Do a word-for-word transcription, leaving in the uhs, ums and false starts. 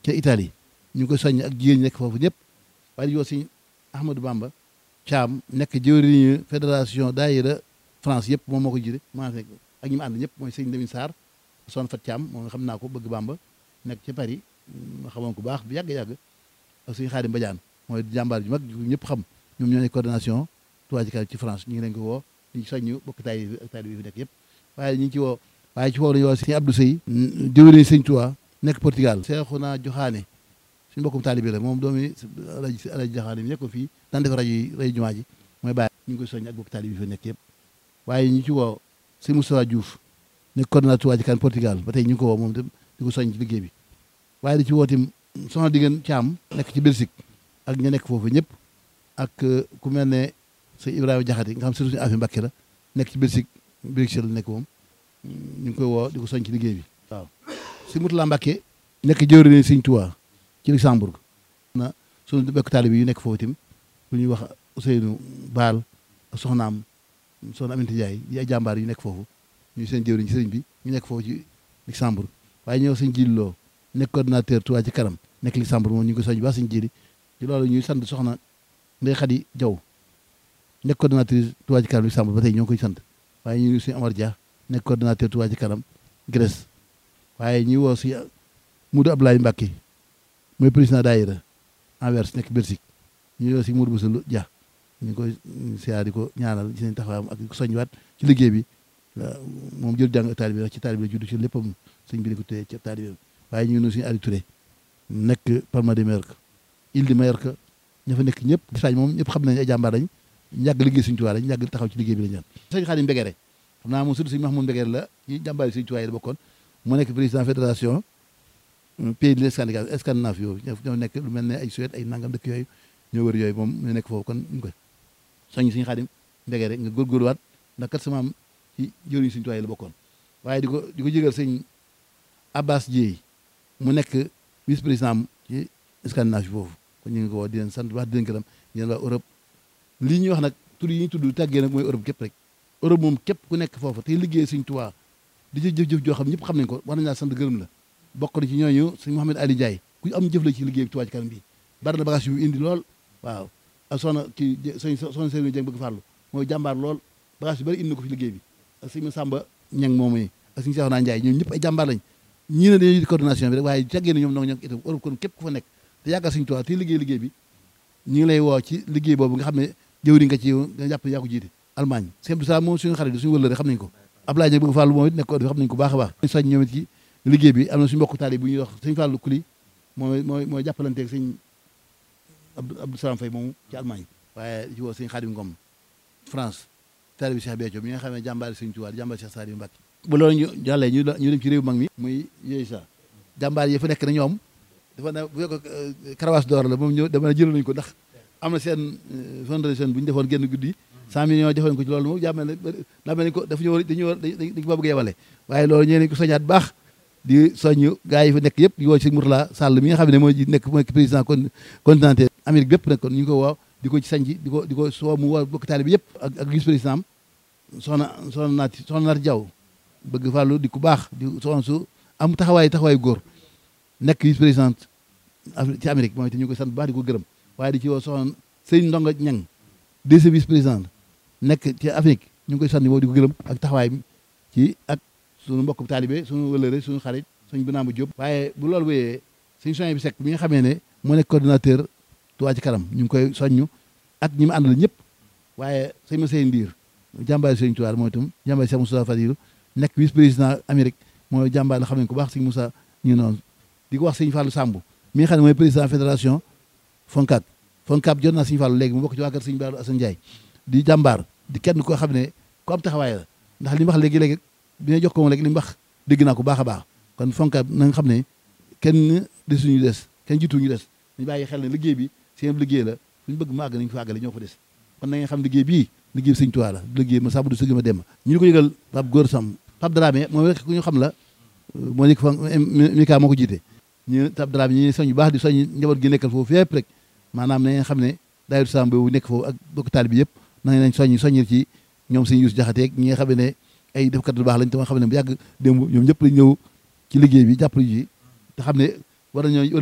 ca Italie ñu ngi koy soññ ak jigéen ñi nekk foofu ñëpp waaye di woo sëñ Ahmadou Bamba Thiam nekk jëwriñu fédération daayira France yëpp moom moo ko jiite maa fekk ak ñi mu ànd ñëpp mooy sëñ Lamine Sarr son fat Thiam moom nga xam naa ko bëgg Bamba nekk ca Paris nga xamoon ko baax bu yàgg-yàgg ak sëñ Xaadim Badiane mooy jàmbaar ju mag ñëpp xam ñoom ñoo nekk coordination Touba Ca Kanam ci France ñu ngi leen ko woo ñu soññu bokk taali bi ak taali bi fi nekk yëpp waaye ñu ngi ci woo waaye ci woo lañu woo sëñ Abdou Sey jëwriñu sëñ Touba nekk Portugal Seexuna Joxaane suñu mbokkum taalibe la moom doomi alaji alaji Joxaane mi nekkoon fii daan def rajo yi rajo jumaa ji mooy bàyyi ñu ngi koy soññ ak bokk taalibe bi fi nekk yëpp waaye ñu ci woo sëñ Moustapha Diouf nekk coordinateur Touba Ca Kanam Portugal ba tey ñu ngi ko woo moom tam di ko soññ ci liggéey bi waaye di ci woo tim soxna Digeen Caam nekk ci Belgique ak ña nekk foofu ñëpp ak ku mel ne sëñ Ibrahima Jaxate nga xam surtout suñu affaire Mbàkke la nekk ci Belgique Bruxelles la nekk moom ñu ngi koy woo di ko soññ ci liggéey bi waaw si Mutula Mbàkke nekk jëwriñ sëñ Touba ci Luxembourg na suñu bekk taalibe yu nekk foofu tim lu ñuy wax Ousseynou Baal ak soxnaam soxna Aminata Ndiaye yi ay jàmbaar yu nekk foofu ñu seen jëwriñ ci sëriñ bi ñu nekk foofu ci Luxembourg waaye ñëw sëñ Jilloo nekk coordinateur Touba Ca Kanam nekk Luxembourg moom ñu ngi ko soññ ba sëñ jili ci loolu ñuy sant soxna Ndey Xadi Jaw nekk coordinatrice Touba Ca Kanam Luxembourg ba tey ñoo ngi koy sant waaye ñu ngi sëñ Omar Dia nekk coordinateur Touba Ca Kanam Grèce waaye ñuy woo si Moudou Abdoulaye Mbacke mooy président daayira Anvers nekk Belgique ñu woo si Moudou Boussa Dia ñu ngi koy siyaar di ko ñaanal ci seen taxawaayam ak soññiwaat ci liggéey bi moom jël jàng taalibe bi ci taalibe bi juddu ci léppam sëñ bi di ko téye ci taalibe bi waaye ñu ngi nuyu suñu Aliou Touré nekk Palma de Mallorca Île de Mallorca ña fa nekk ñëpp Espagne moom ñëpp xam nañ ay jàmbaar lañ ñàgg liggéey suñu Tuubaa lañ ñàgg taxaw ci liggéey bi lañ ñaan sëñ Xaadim Mbegere xam naa moom surtout sëñ Mahmoud Mbegere la ci jàmbaar yi suñu Tuubaa yi la bokkoon mu nekk président fédération pays de Scandinave Scandinave yooyu ñoo nekk lu mel ne ay Suède ay nangam dëkk yooyu ñoo wër yooyu moom ñu nekk foofu kon ñu koy soññ suñu Xaadim Mbegere nga góorgóorluwaat ndax kat sama am ci jëriñ suñu Tuubaa yi la bokkoon waaye di ko di ko jégal sëñ Abbas Dieye mu nekk vice président ci Scandinave foofu kon ñu ngi ko woo di leen sant wax di leen gërëm di leen waa Europe lii ñuy wax nag tur yi ñu tudd tàggee nag mooy Europe képp rek Europe moom képp ku nekk foofu te liggéey Sëñ Tuubaa di ci jëf-jëf joo xam ñëpp xam nañ ko war nañ laa sant gërëm la bokk na ci ñooñu sëñ Mouhamed Ali Ndiaye ku am jëf la ci liggéey Touba Ca Kanam bi bari na bagage yu indi lool waaw ak soxna ci sëñ soxna Sëriñ Jeng bëgg farlu mooy jàmbaar lool bagage yu bari indi na ko fi liggéey bi ak sëñ Samba Ñang moom yi ak sëñ Seexuna Njaay ñoom ñëpp ay jàmbaar lañ ñii ne dañuy di coordination bi rek waaye tàggee na ñoom noo ñoo itam Europe kon képp ku fa nekk te yàggal Sëñ Tuubaa te liggéey liggéey bi ñu ngi lay woo ci liggéey boobu nga xam ne jëwriñ nga ci nga jàpp yaa ko jiite Allemagne sëñ Abdou Salaam moom suñu xarit suñu wëllëre xam nañ ko Ablaye Ñang bëgg Fàllu moom it nekk ko xam nañ ko baax a baax soñ ñoom it ci liggéey bi am na suñu mbokk taali bu ñuy wax sëñ Fàllu Kuli mooy mooy mooy jàppalanteeg sëñ Abdou Salaam Fay moomu ci Allemagne waaye ci woo sëñ Xaadim Ngom France taali bi Cheikh Béthio mi nga xam ne jàmbaari Sëñ Tuubaa jàmbaari Cheikh Saliou Mbacké bu loolu ñu jàllee ñu ñu dem ci réew mag mi muy yooyu sa jàmbaar yi fa nekk na ñoom dafa ne bu fekk karawaas d'or la moom ñëw dama ne jël nañu ko ndax am na seen fondation bu ñu defoon génn guddi cent millions defoon ko ci loolu moom jàmmel ne daa mel ni ko dafa ñu war dañu war dañ ko bëgg yebale waaye loolu ñee nañ ko soñaat baax di soññ gars yi fa nekk yëpp di woo ci Mourtala Sall mi nga xam ne mooy nekk mooy président continental Amérique bépp nag kon ñu ngi ko woo di ko ci sañ di ko di ko soo mu woo bokk taalibe bi yëpp ak ak vice président am soxna soxna naati soxna naati Jaw bëgg fàllu di ku baax di soxna su am taxawaay taxawaay góor nekk vice président ci Amérique mooy te ñu koy sant bu baax di ko gërëm waaye di ci woo soxna sëñ Ndonga Ñang deuxième vice président nekk ci Afrique ñu ngi koy sant moom di ko gërëm ak taxawaay ci ak suñu mbokk taalibe suñu wëlëre suñu xarit suñu Binaama Jóob waaye bu loolu wéyee suñu soñ bi Sekk mi nga xamee ne moo nekk coordinateur Touba Ca Kanam ñu ngi koy soññu ak ñi mu àndal ñëpp waaye sëñ ma sey ndiir jàmbaari sëñ Tuubaa mooy itam jàmbaari Cheikh Moussa Fadilu nekk vice président Amérique mooy jàmbaar la xam nañ ko baax sëñ Moussa ñu noonu di ko wax sëñ Fallou Samb mi nga xam ne mooy président fédération Foncab Foncab jot naa sëñ Fallou léegi mu bokk ci waa kër sëñ Baaru Assane Ndiaye di jàmbaar di kenn koo xam ne ku am taxawaay la ndax li mu wax léegi-léegi bi ñu jox ko moom léegi li mu wax dégg naa ko baax a baax kon Foncab na nga xam ne kenn desuñu des kenn jiituñu des ñu bàyyi xel ne liggéey bi seen liggéey la suñu bëgg mu àgg nañ fa àggale ñoo fa des kon na nga xam liggéey bii liggéey bi sëñ Tuubaa la liggéey ma sabu du sëgg ma dem ñu di ko yëgal Pape Góor Sam Pape Dramé moom rek ku ñu xam la moo nekk fa Mika moo ko jiite ñu Pape Dramé ñi soñ bu baax di soñ njaboot gi nekkal foofu fépp rek maanaam na ngeen xam ne daayira Sam boobu nekk foofu ak bokk taal bi yëpp na nañ soññ soññil ci ñoom sëñ Yuusu Jaxate ñi nga xam ne ay defkat lu baax lañ te ma xam ne bu yàgg démb ñoom ñëpp lañ ñëw ci liggéey bi jàppale ji te xam ne war nañoo